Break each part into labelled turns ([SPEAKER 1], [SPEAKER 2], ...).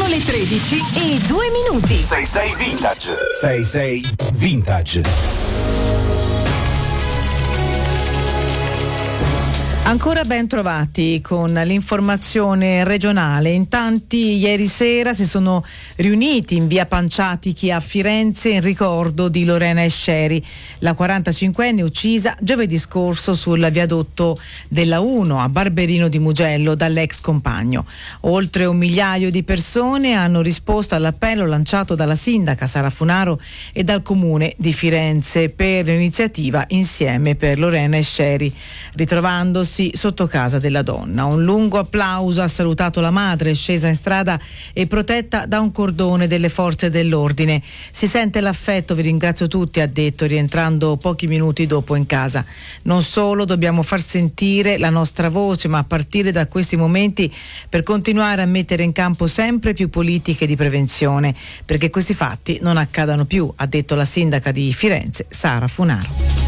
[SPEAKER 1] le 13:02.
[SPEAKER 2] 66 Vintage. 66 Vintage.
[SPEAKER 3] Ancora ben trovati con l'informazione regionale. In tanti ieri sera si sono riuniti in via Panciatichi a Firenze in ricordo di Lorena Esceri, la 45enne uccisa giovedì scorso sul viadotto della 1 a Barberino di Mugello dall'ex compagno. Oltre 1 migliaio di persone hanno risposto all'appello lanciato dalla sindaca Sara Funaro e dal comune di Firenze per l'iniziativa Insieme per Lorena Esceri, ritrovandosi sotto casa della donna. Un lungo applauso ha salutato la madre, scesa in strada e protetta da un cordone delle forze dell'ordine. Si sente l'affetto, vi ringrazio tutti, ha detto, rientrando pochi minuti dopo in casa. Non solo dobbiamo far sentire la nostra voce, ma a partire da questi momenti per continuare a mettere in campo sempre più politiche di prevenzione, perché questi fatti non accadano più, ha detto la sindaca di Firenze, Sara Funaro.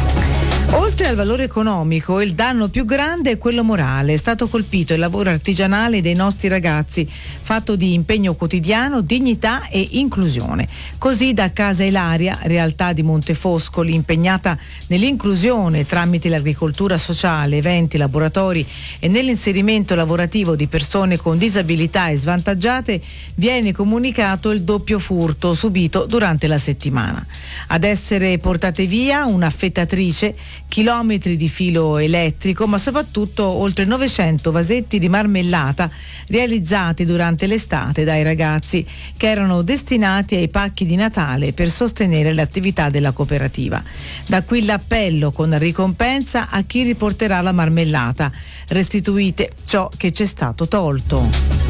[SPEAKER 3] Oltre al valore economico, il danno più grande è quello morale. È stato colpito il lavoro artigianale dei nostri ragazzi, fatto di impegno quotidiano, dignità e inclusione. Così da Casa Ilaria, realtà di Montefoscoli, impegnata nell'inclusione tramite l'agricoltura sociale, eventi, laboratori e nell'inserimento lavorativo di persone con disabilità e svantaggiate, viene comunicato il doppio furto subito durante la settimana. Ad essere portate via un'affettatrice, chilometri di filo elettrico, ma soprattutto oltre 900 vasetti di marmellata realizzati durante l'estate dai ragazzi, che erano destinati ai pacchi di Natale per sostenere le attività della cooperativa. Da qui l'appello con ricompensa a chi riporterà la marmellata. Restituite ciò che ci è stato tolto.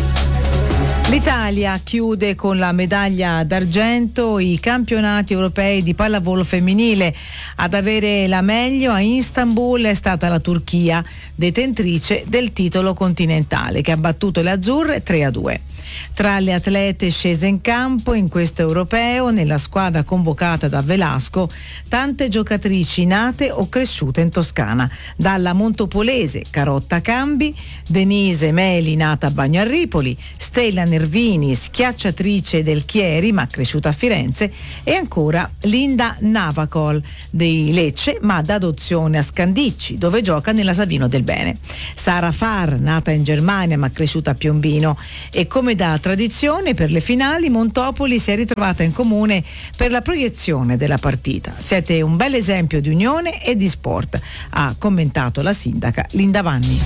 [SPEAKER 3] L'Italia chiude con la medaglia d'argento i campionati europei di pallavolo femminile. Ad avere la meglio a Istanbul è stata la Turchia, detentrice del titolo continentale, che ha battuto le azzurre 3-2. Tra le atlete scese in campo in questo europeo, nella squadra convocata da Velasco, tante giocatrici nate o cresciute in Toscana, dalla montopolese Carotta Cambi, Denise Meli, nata a Bagno a Ripoli, Stella Nervini, schiacciatrice del Chieri ma cresciuta a Firenze, e ancora Linda Navacol dei Lecce ma d'adozione a Scandicci, dove gioca nella Savino del Bene, Sara Far, nata in Germania ma cresciuta a Piombino, e come da tradizione per le finali Montopoli si è ritrovata in comune per la proiezione della partita. Siete un bel esempio di unione e di sport, ha commentato la sindaca Linda Vanni.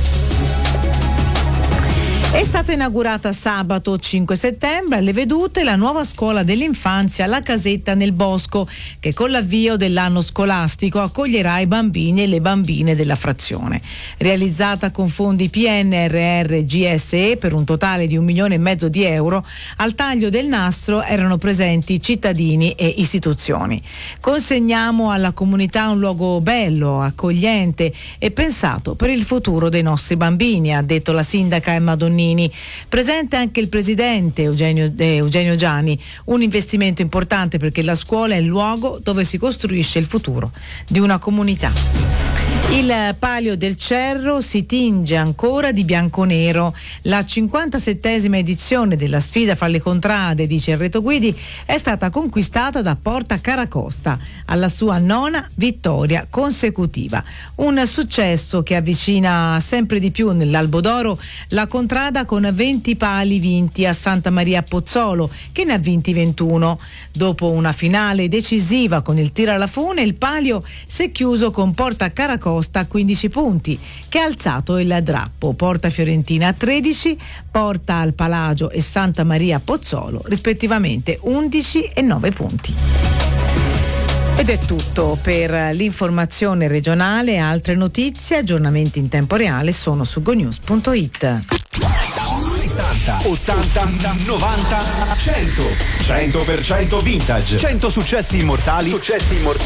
[SPEAKER 3] È stata inaugurata sabato 5 settembre alle vedute la nuova scuola dell'infanzia La Casetta nel Bosco, che con l'avvio dell'anno scolastico accoglierà i bambini e le bambine della frazione. Realizzata con fondi PNRR GSE per un totale di 1,5 milioni di euro, al taglio del nastro erano presenti cittadini e istituzioni. Consegniamo alla comunità un luogo bello, accogliente e pensato per il futuro dei nostri bambini, ha detto la sindaca Emma Donnini. Presente anche il presidente Eugenio Giani. Un investimento importante perché la scuola è il luogo dove si costruisce il futuro di una comunità. Il Palio del Cerro si tinge ancora di bianco-nero. La 57esima edizione della sfida fra le contrade di Cerreto Guidi è stata conquistata da Porta Caracosta alla sua 9ª vittoria consecutiva. Un successo che avvicina sempre di più nell'Albo d'Oro la contrada con 20 pali vinti a Santa Maria Pozzolo, che ne ha vinti 21. Dopo una finale decisiva con il tiro alla fune, il palio si è chiuso con Porta Caracosta a 15 punti, che ha alzato il drappo. Porta Fiorentina a 13, Porta al Palagio e Santa Maria Pozzolo rispettivamente 11 e 9 punti. Ed è tutto per l'informazione regionale. Altre notizie, aggiornamenti in tempo reale sono su gonews.it.
[SPEAKER 2] 70, 80, 90, 100. 100% vintage. 100 successi immortali.